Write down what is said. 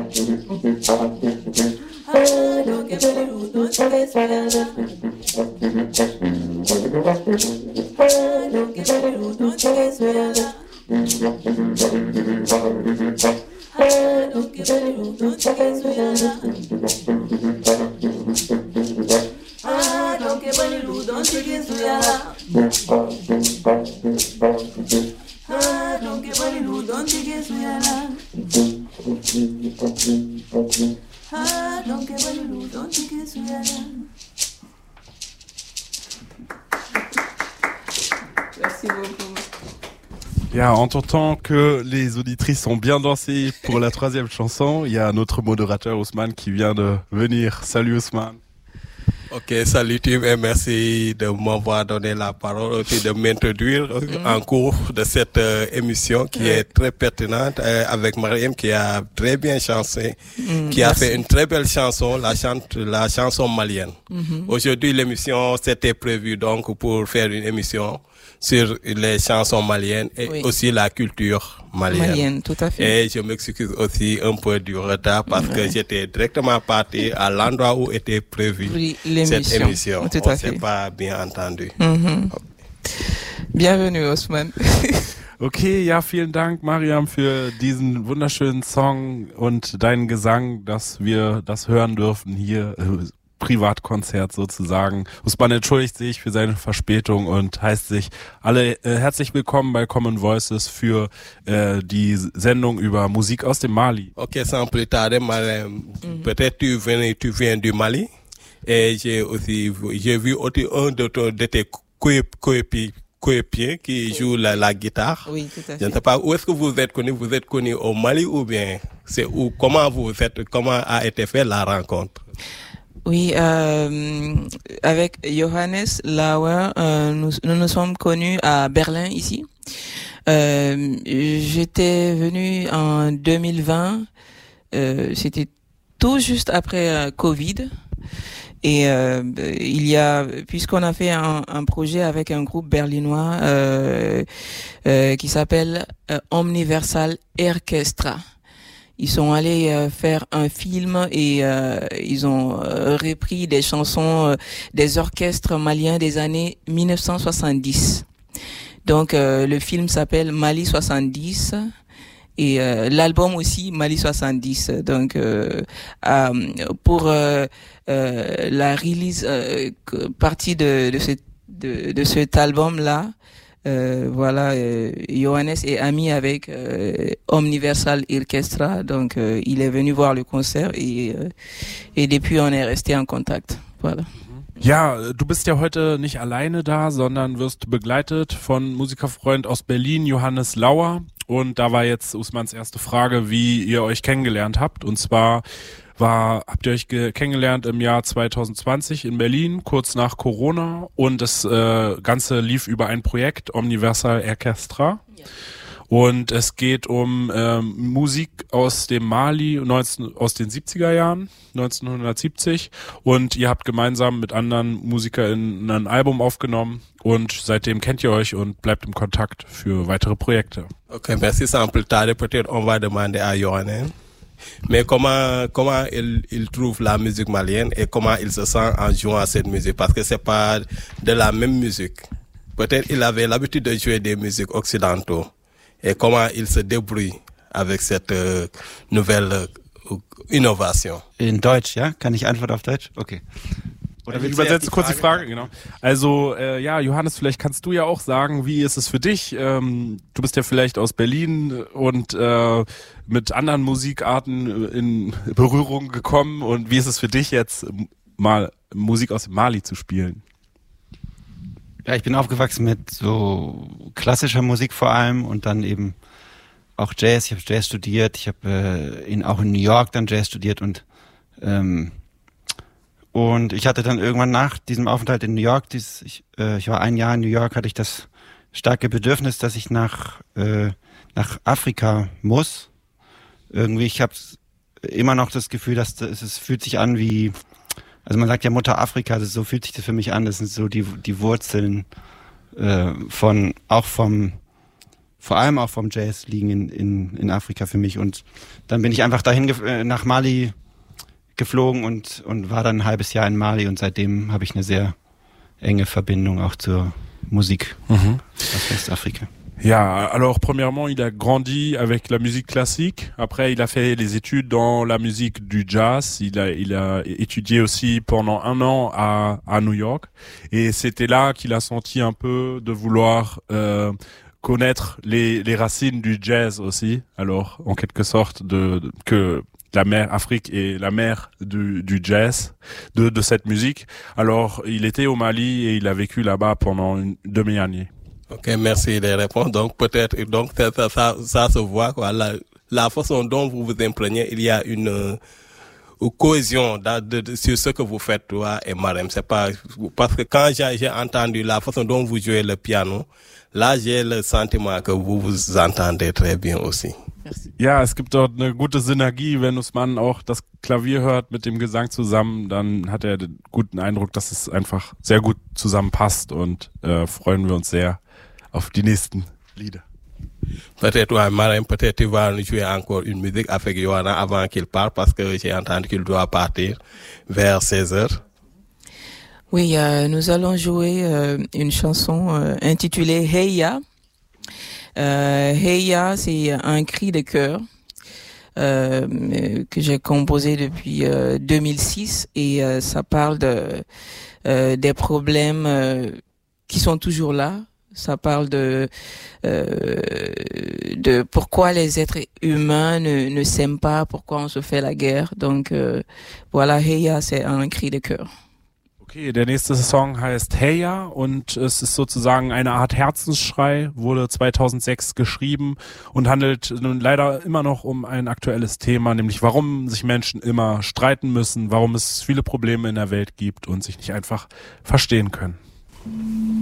Ja, en entend que les auditrices ont bien dansé pour la troisième chanson. Il y a notre modérateur Ousmane qui vient de venir. Salut Ousmane. Ok, salut Tim et merci de m'avoir donné la parole et de m'introduire en cours de cette émission qui est très pertinente avec Mariam qui a très bien chanté, qui a fait une très belle chanson, la chanson malienne. Aujourd'hui, l'émission s'était prévue donc pour faire une émission sur les chansons maliennes et aussi la culture malienne. Tout à fait. Et je m'excuse aussi un peu du retard parce que j'étais directement parti à l'endroit où était prévue cette émission. Tout On à ne s'est fait. pas bien entendu. Bienvenue, Ousmane. Okay, ja, vielen Dank, Mariam, für diesen wunderschönen Song und deinen Gesang, dass wir das hören dürfen hier. Privatkonzert sozusagen. Ousmane entschuldigt sich für seine Verspätung und heißt sich alle herzlich willkommen bei Common Voices für die Sendung über Musik aus dem Mali. Ok, sans plus tarder, Mariam, peut-être tu viens du Mali et j'ai vu aussi un de tes coéquipiers qui joue la guitare. Oui, tout à fait. Je ne sais pas où est-ce que vous êtes connu. Vous êtes connu au Mali ou bien c'est où? Comment a été fait la rencontre? Oui, avec Johannes Lauer, nous sommes connus à Berlin ici. J'étais venu en 2020, c'était tout juste après Covid. Et puisqu'on a fait un projet avec un groupe berlinois qui s'appelle Omniversal Orchestra. Ils sont allés faire un film et ils ont repris des chansons des orchestres maliens des années 1970. Donc le film s'appelle Mali 70 et l'album aussi Mali 70. Donc pour la release partie de cet album là. Voilà, Johannes est ami avec Omniversal Orchestra, donc il est venu voir le concert et depuis on est resté en contact. Voilà. Ja, du bist ja heute nicht alleine da, sondern wirst begleitet von Musikerfreund aus Berlin, Johannes Lauer. Und da war jetzt Ousmans erste Frage, wie ihr euch kennengelernt habt. Und zwar habt ihr euch kennengelernt im Jahr 2020 in Berlin, kurz nach Corona. Und das Ganze lief über ein Projekt, Omniversal Orchestra. Ja. Und es geht um Musik aus dem Mali aus den 70er Jahren, 1970. Und ihr habt gemeinsam mit anderen MusikerInnen ein Album aufgenommen. Und seitdem kennt ihr euch und bleibt im Kontakt für weitere Projekte. Ok, merci. Sans plus tarder, peut-être on va demander à Johannes. Mais comment il trouve la musique malienne et comment il se sent en jouant à cette musique? Parce que c'est pas de la même musique. Peut-être il avait l'habitude de jouer des musiques occidentaux. Et comment il se débrouille avec cette nouvelle Innovation? In Deutsch, ja? Kann ich antworten auf Deutsch? Okay. Oder ich übersetze kurz die Frage, genau. Also, ja, Johannes, vielleicht kannst du ja auch sagen, wie ist es für dich? Du bist ja vielleicht aus Berlin und mit anderen Musikarten in Berührung gekommen. Und wie ist es für dich jetzt, mal Musik aus dem Mali zu spielen? Ja, ich bin aufgewachsen mit so klassischer Musik vor allem und dann eben auch Jazz. Ich habe Jazz studiert. Ich habe auch in New York dann Jazz studiert und ich hatte dann irgendwann nach diesem Aufenthalt in New York, ich war ein Jahr in New York, hatte ich das starke Bedürfnis, dass ich nach Afrika muss. Irgendwie, ich habe immer noch das Gefühl, dass es fühlt sich an wie, also man sagt ja Mutter Afrika, so fühlt sich das für mich an. Das sind so die Wurzeln vom vor allem auch vom Jazz liegen in Afrika für mich. Und dann bin ich einfach dahin nach Mali geflogen und war dann ein halbes Jahr in Mali und seitdem habe ich eine sehr enge Verbindung auch zur Musik aus Westafrika. Ja, alors premièrement, il a grandi avec la musique classique. Après, il a fait les études dans la musique du jazz. Il a étudié aussi pendant 1 an à New York. Et c'était là qu'il a senti un peu de vouloir connaître les racines du jazz aussi. Alors, en quelque sorte, que la mère Afrique est la mère du jazz, de cette musique. Alors, il était au Mali et il a vécu là-bas pendant une demi-année. Ok, merci des réponses. Donc peut-être, donc ça se voit quoi. La façon dont vous vous imprégnez, il y a une cohésion sur ce que vous faites toi et Marème. C'est pas parce que quand j'ai entendu la façon dont vous jouez le piano, là j'ai le sentiment que vous vous entendez très bien aussi. Merci. Ja, es gibt dort eine gute Synergie, wenn Usman auch das Klavier hört mit dem Gesang zusammen, dann hat er den guten Eindruck, dass es einfach sehr gut zusammenpasst und freuen wir uns sehr auf die nächsten Lieder. Peut-être, ouais, Marème, peut-être tu vas nous jouer encore une musique avec Johanna avant qu'il parte parce que j'ai entendu qu'il doit partir vers 16h. Oui, nous allons jouer une chanson intitulée Hey Ya. Hey Ya, c'est un cri de cœur que j'ai composé depuis 2006 et ça parle des problèmes qui sont toujours là. Ça parle de pourquoi les êtres humains ne s'aiment pas, pourquoi on se fait la guerre. Donc voilà, Hey Ya, c'est un cri de cœur. Okay, der nächste Song heißt Hey Ya und es ist sozusagen eine Art Herzensschrei, wurde 2006 geschrieben und handelt nun leider immer noch um ein aktuelles Thema, nämlich warum sich Menschen immer streiten müssen, warum es viele Probleme in der Welt gibt und sich nicht einfach verstehen können.